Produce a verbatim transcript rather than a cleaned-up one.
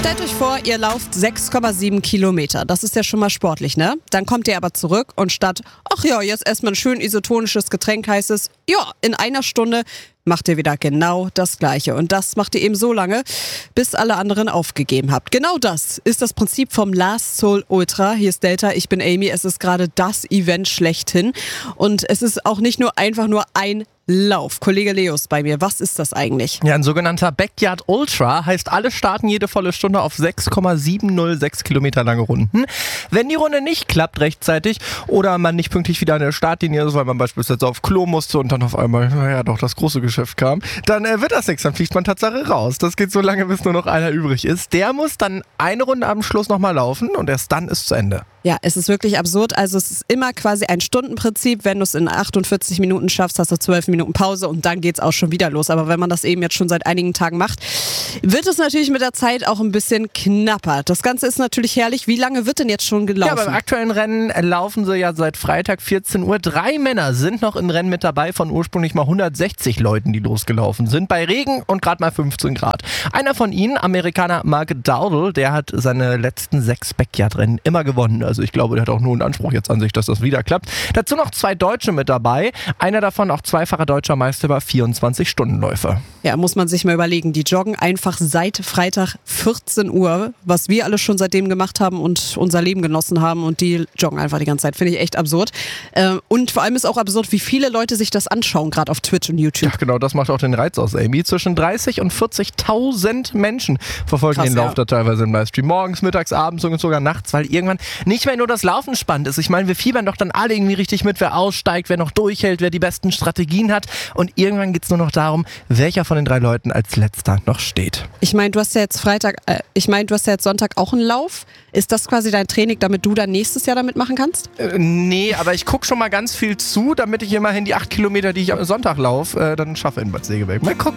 Stellt euch vor, ihr lauft sechs Komma sieben Kilometer. Das ist ja schon mal sportlich, ne? Dann kommt ihr aber zurück und statt, ach ja, jetzt erstmal ein schön isotonisches Getränk, heißt es, ja, in einer Stunde macht ihr wieder genau das Gleiche. Und das macht ihr eben so lange, bis alle anderen aufgegeben habt. Genau das ist das Prinzip vom Last Soul Ultra. Hier ist Delta, ich bin Amy. Es ist gerade das Event schlechthin. Und es ist auch nicht nur einfach nur ein Lauf. Kollege Leo ist bei mir. Was ist das eigentlich? Ja, ein sogenannter Backyard Ultra heißt, alle starten jede volle Stunde auf sechs Komma sieben null sechs Kilometer lange Runden. Wenn die Runde nicht klappt rechtzeitig oder man nicht pünktlich wieder an der Startlinie ist, weil man beispielsweise auf Klo musste und dann auf einmal, naja, doch das große Geschäft kam, dann äh, wird das nichts, dann fliegt man Tatsache raus. Das geht so lange, bis nur noch einer übrig ist. Der muss dann eine Runde am Schluss nochmal laufen und erst dann ist zu Ende. Ja, es ist wirklich absurd. Also es ist immer quasi ein Stundenprinzip. Wenn du es in achtundvierzig Minuten schaffst, hast du zwölf Minuten Pause und dann geht's auch schon wieder los. Aber wenn man das eben jetzt schon seit einigen Tagen macht, wird es natürlich mit der Zeit auch ein bisschen knapper. Das Ganze ist natürlich herrlich. Wie lange wird denn jetzt schon gelaufen? Ja, beim aktuellen Rennen laufen sie ja seit Freitag vierzehn Uhr. Drei Männer sind noch im Rennen mit dabei von ursprünglich mal hundertsechzig Leuten, die losgelaufen sind. Bei Regen und gerade mal fünfzehn Grad. Einer von ihnen, Amerikaner Mark Dowdle, der hat seine letzten sechs Backyard-Rennen immer gewonnen. Also ich glaube, der hat auch nur einen Anspruch jetzt an sich, dass das wieder klappt. Dazu noch zwei Deutsche mit dabei. Einer davon auch zweifacher deutscher Meister über vierundzwanzig-Stundenläufe. Ja, muss man sich mal überlegen. Die joggen einfach seit Freitag vierzehn Uhr, was wir alle schon seitdem gemacht haben und unser Leben genossen haben, und die joggen einfach die ganze Zeit. Finde ich echt absurd. Und vor allem ist auch absurd, wie viele Leute sich das anschauen, gerade auf Twitch und YouTube. Ja, genau, das macht auch den Reiz aus, Amy. Zwischen dreißig und vierzigtausend Menschen verfolgen Krass, den Lauf ja. da teilweise im Livestream. Morgens, mittags, abends und sogar nachts, weil irgendwann nicht mehr nur das Laufen spannend ist. Ich meine, wir fiebern doch dann alle irgendwie richtig mit, wer aussteigt, wer noch durchhält, wer die besten Strategien hat. Und irgendwann geht es nur noch darum, welcher von den drei Leuten als letzter noch steht. Ich meine, du hast ja jetzt Freitag, äh, ich meine, du hast ja jetzt Sonntag auch einen Lauf. Ist das quasi dein Training, damit du dann nächstes Jahr damit machen kannst? Äh, nee, aber ich gucke schon mal ganz viel zu, damit ich immerhin die acht Kilometer, die ich am Sonntag laufe, äh, dann schaffe in Bad Segeberg. Mal gucken.